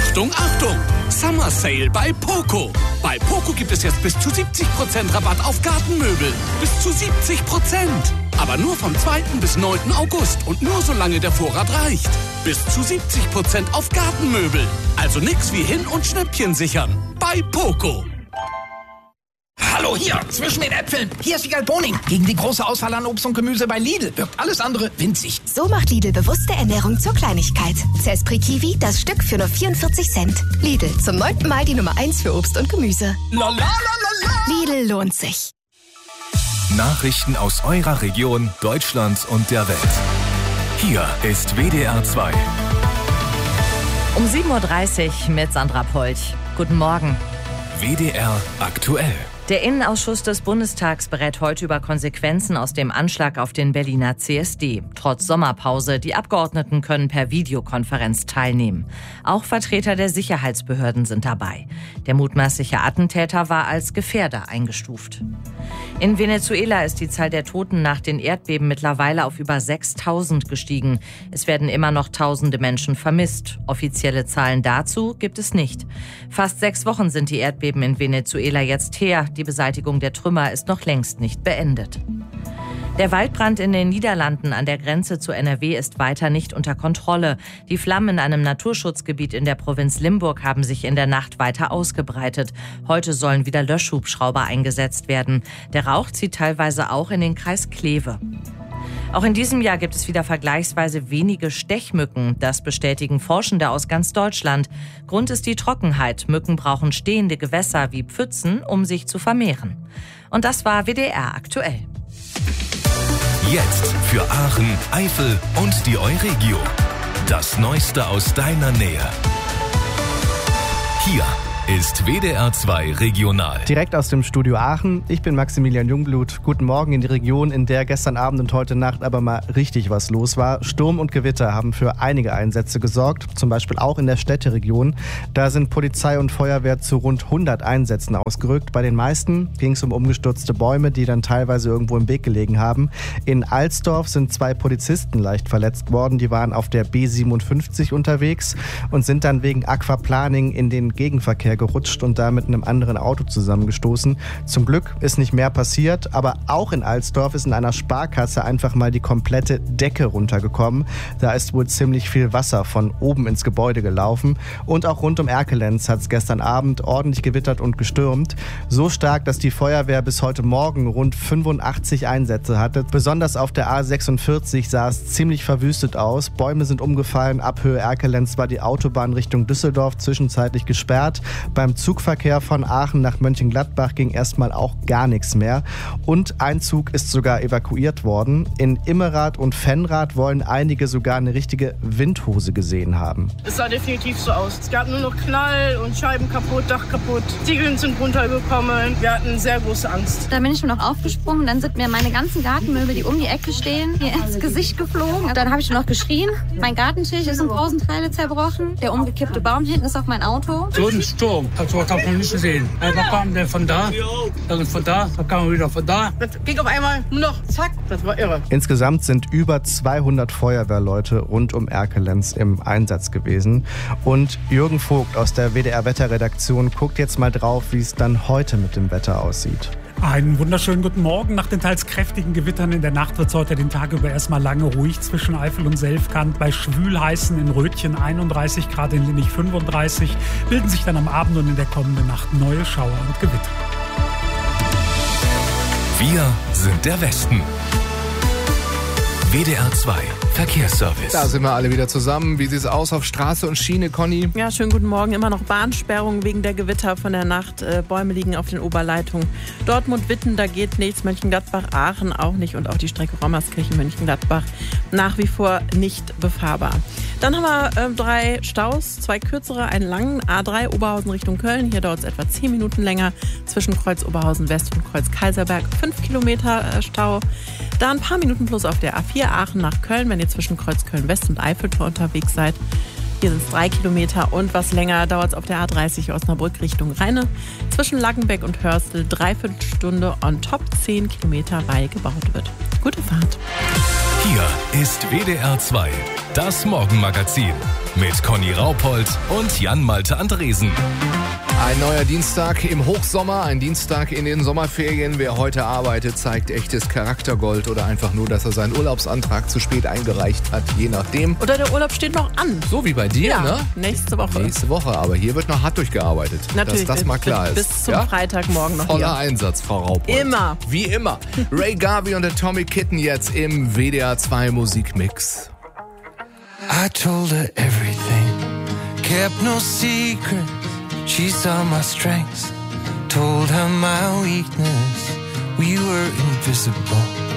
Achtung, Achtung! Summer Sale bei Poco. Bei Poco gibt es jetzt bis zu 70% Rabatt auf Gartenmöbel. Bis zu 70%. Aber nur vom 2. bis 9. August und nur solange der Vorrat reicht. Bis zu 70% auf Gartenmöbel. Also nix wie hin und Schnäppchen sichern. Bei Poco. Hallo, hier, zwischen den Äpfeln. Hier ist Wiegald Boning. Gegen die große Auswahl an Obst und Gemüse bei Lidl wirkt alles andere winzig. So macht Lidl bewusste Ernährung zur Kleinigkeit. Zespri Kiwi, das Stück für nur 44 Cent. Lidl, zum 9. Mal die Nummer 1 für Obst und Gemüse. La, la, la, la, la. Lidl lohnt sich. Nachrichten aus eurer Region, Deutschland und der Welt. Hier ist WDR 2. Um 7.30 Uhr mit Sandra Polch. Guten Morgen. WDR aktuell. Der Innenausschuss des Bundestags berät heute über Konsequenzen aus dem Anschlag auf den Berliner CSD. Trotz Sommerpause, die Abgeordneten können per Videokonferenz teilnehmen. Auch Vertreter der Sicherheitsbehörden sind dabei. Der mutmaßliche Attentäter war als Gefährder eingestuft. In Venezuela ist die Zahl der Toten nach den Erdbeben mittlerweile auf über 6.000 gestiegen. Es werden immer noch tausende Menschen vermisst. Offizielle Zahlen dazu gibt es nicht. Fast 6 Wochen sind die Erdbeben in Venezuela jetzt her. Die Beseitigung der Trümmer ist noch längst nicht beendet. Der Waldbrand in den Niederlanden an der Grenze zu NRW ist weiter nicht unter Kontrolle. Die Flammen in einem Naturschutzgebiet in der Provinz Limburg haben sich in der Nacht weiter ausgebreitet. Heute sollen wieder Löschhubschrauber eingesetzt werden. Der Rauch zieht teilweise auch in den Kreis Kleve. Auch in diesem Jahr gibt es wieder vergleichsweise wenige Stechmücken. Das bestätigen Forschende aus ganz Deutschland. Grund ist die Trockenheit. Mücken brauchen stehende Gewässer wie Pfützen, um sich zu vermehren. Und das war WDR aktuell. Jetzt für Aachen, Eifel und die Euregio. Das Neueste aus deiner Nähe. Hier ist WDR 2 Regional. Direkt aus dem Studio Aachen. Ich bin Maximilian Jungblut. Guten Morgen in die Region, in der gestern Abend und heute Nacht aber mal richtig was los war. Sturm und Gewitter haben für einige Einsätze gesorgt, zum Beispiel auch in der Städteregion. Da sind Polizei und Feuerwehr zu rund 100 Einsätzen ausgerückt. Bei den meisten ging es um umgestürzte Bäume, die dann teilweise irgendwo im Weg gelegen haben. In Alsdorf sind 2 Polizisten leicht verletzt worden. Die waren auf der B57 unterwegs und sind dann wegen Aquaplaning in den Gegenverkehr gerutscht und da mit einem anderen Auto zusammengestoßen. Zum Glück ist nicht mehr passiert, aber auch in Alsdorf ist in einer Sparkasse einfach mal die komplette Decke runtergekommen. Da ist wohl ziemlich viel Wasser von oben ins Gebäude gelaufen. Und auch rund um Erkelenz hat es gestern Abend ordentlich gewittert und gestürmt. So stark, dass die Feuerwehr bis heute Morgen rund 85 Einsätze hatte. Besonders auf der A46 sah es ziemlich verwüstet aus. Bäume sind umgefallen. Ab Höhe Erkelenz war die Autobahn Richtung Düsseldorf zwischenzeitlich gesperrt. Beim Zugverkehr von Aachen nach Mönchengladbach ging erstmal auch gar nichts mehr. Und ein Zug ist sogar evakuiert worden. In Immerath und Fennrath wollen einige sogar eine richtige Windhose gesehen haben. Es sah definitiv so aus. Es gab nur noch Knall und Scheiben kaputt, Dach kaputt. Ziegeln sind runtergekommen. Wir hatten sehr große Angst. Da bin ich nur noch aufgesprungen. Dann sind mir meine ganzen Gartenmöbel, die um die Ecke stehen, hier ins Gesicht geflogen. Dann habe ich nur noch geschrien. Mein Gartentisch ist in 1000 Teile zerbrochen. Der umgekippte Baum hinten ist auf mein Auto. So ein Sturm. Das hat man nicht gesehen. Da kam der von da, dann von da kam er wieder von da. Das ging auf einmal nur noch zack, das war irre. Insgesamt sind über 200 Feuerwehrleute rund um Erkelenz im Einsatz gewesen. Und Jürgen Vogt aus der WDR-Wetterredaktion guckt jetzt mal drauf, wie es dann heute mit dem Wetter aussieht. Einen wunderschönen guten Morgen. Nach den teils kräftigen Gewittern in der Nacht wird es heute den Tag über erstmal lange ruhig zwischen Eifel und Selfkant. Bei schwülheißen in Rötchen 31 Grad, in Linnich 35, bilden sich dann am Abend und in der kommenden Nacht neue Schauer und Gewitter. Wir sind der Westen. WDR 2 Verkehrsservice. Da sind wir alle wieder zusammen. Wie sieht es aus auf Straße und Schiene, Conny? Ja, schönen guten Morgen. Immer noch Bahnsperrung wegen der Gewitter von der Nacht. Bäume liegen auf den Oberleitungen. Dortmund-Witten, da geht nichts. Mönchengladbach-Aachen auch nicht. Und auch die Strecke Rommerskirchen-Mönchengladbach nach wie vor nicht befahrbar. Dann haben wir 3 Staus, 2 kürzere, einen langen. A3 Oberhausen Richtung Köln. Hier dauert es etwa 10 Minuten länger. Zwischen Kreuz Oberhausen West und Kreuz Kaiserberg 5 Kilometer Stau. Da ein paar Minuten plus auf der A4 Aachen nach Köln, wenn ihr zwischen Kreuz Köln-West und Eiffeltor unterwegs seid. Hier sind es 3 Kilometer und was länger dauert es auf der A30 Osnabrück Richtung Rheine. Zwischen Lackenbeck und Hörstel 3/4 Stunde on top 10 Kilometer, weil gebaut wird. Gute Fahrt. Hier ist WDR 2, das Morgenmagazin mit Conny Raupold und Jan-Malte Andresen. Ein neuer Dienstag im Hochsommer, ein Dienstag in den Sommerferien. Wer heute arbeitet, zeigt echtes Charaktergold oder einfach nur, dass er seinen Urlaubsantrag zu spät eingereicht hat, je nachdem. Oder der Urlaub steht noch an. So wie bei dir, ja, ne? Nächste Woche. Nächste Woche, aber hier wird noch hart durchgearbeitet. Natürlich, dass das mal klar ist. Bis zum Freitagmorgen noch Voller hier. Einsatz, Frau Raupold. Immer. Wie immer. Ray Garvey und Atomic Kitten jetzt im WDR 2 Musikmix. I told her everything, kept no secret. She saw my strengths, told her my weakness. We were invisible.